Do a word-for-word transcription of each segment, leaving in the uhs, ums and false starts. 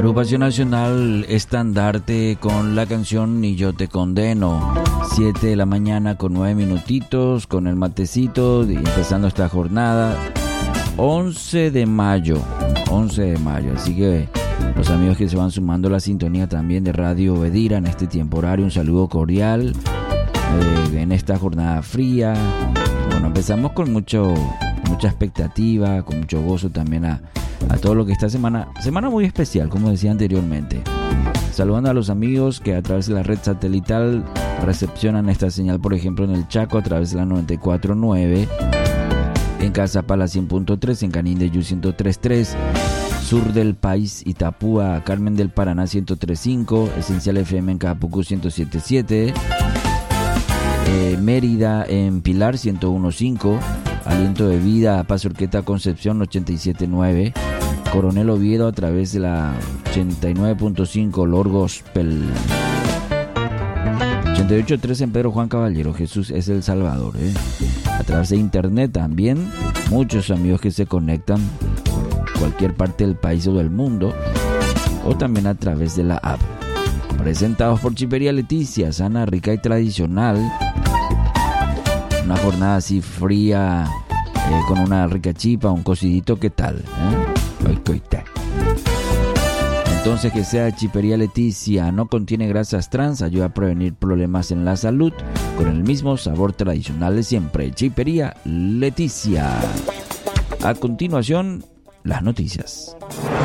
Agrupación Nacional Estandarte con la canción Ni Yo Te Condeno. siete de la mañana con nueve minutitos, con el matecito, empezando esta jornada. once de mayo, once de mayo, así que los amigos que se van sumando a la sintonía también de Radio Bedira en este tiempo horario, un saludo cordial eh, en esta jornada fría. Bueno, empezamos con mucho, mucha expectativa, con mucho gozo también a, a todo lo que esta semana, semana muy especial, como decía anteriormente. Saludando a los amigos que a través de la red satelital recepcionan esta señal, por ejemplo en el Chaco a través de la noventa y cuatro punto nueve, en Cazapala cien punto tres, en Canindeyú ciento tres punto tres, sur del país Itapúa, Carmen del Paraná ciento tres punto cinco, Esencial F M en Capucú ciento siete punto siete, eh, Mérida en Pilar ciento uno punto cinco, Aliento de Vida, Paz Urqueta Concepción ochenta y siete punto nueve, Coronel Oviedo a través de la ochenta y nueve punto cinco, Lord Gospel, ochenta y ocho punto tres en Pedro Juan Caballero, Jesús es el Salvador, ¿eh? A través de internet también, muchos amigos que se conectan por cualquier parte del país o del mundo, o también a través de la app. Presentados por Chipería Leticia, sana, rica y tradicional. Una jornada así fría, eh, con una rica chipa, un cocidito, ¿qué tal? ¿Eh? Ay, coite. Entonces, que sea Chipería Leticia, no contiene grasas trans, ayuda a prevenir problemas en la salud, con el mismo sabor tradicional de siempre. Chipería Leticia. A continuación, las noticias.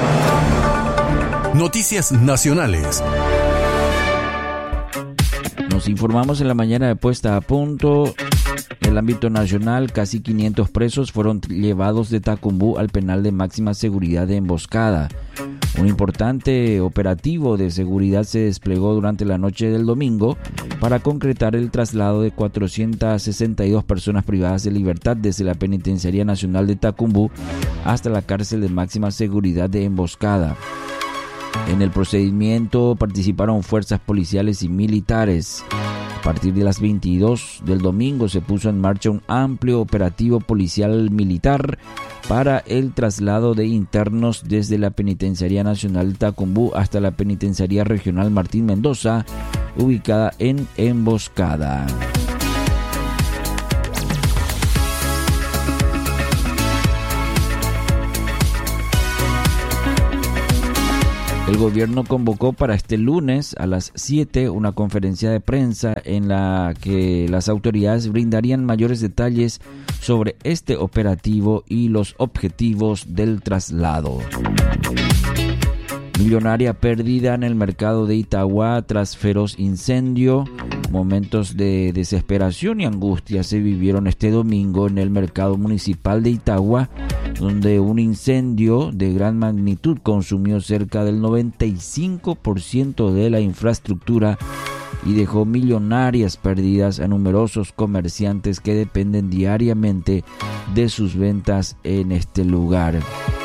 Noticias nacionales. Nos informamos en la mañana de puesta a punto. En el ámbito nacional, casi quinientos presos fueron llevados de Tacumbú al penal de máxima seguridad de Emboscada. Un importante operativo de seguridad se desplegó durante la noche del domingo para concretar el traslado de cuatrocientas sesenta y dos personas privadas de libertad desde la Penitenciaría Nacional de Tacumbú hasta la cárcel de máxima seguridad de Emboscada. En el procedimiento participaron fuerzas policiales y militares. A partir de las veintidós del domingo se puso en marcha un amplio operativo policial militar para el traslado de internos desde la Penitenciaría Nacional de Tacumbú hasta la Penitenciaría Regional Martín Mendoza, ubicada en Emboscada. El gobierno convocó para este lunes a las siete una conferencia de prensa en la que las autoridades brindarían mayores detalles sobre este operativo y los objetivos del traslado. Millonaria pérdida en el mercado de Itagua tras feroz incendio. Momentos de desesperación y angustia se vivieron este domingo en el mercado municipal de Itagua, donde un incendio de gran magnitud consumió cerca del noventa y cinco por ciento de la infraestructura y dejó millonarias pérdidas a numerosos comerciantes que dependen diariamente de sus ventas en este lugar.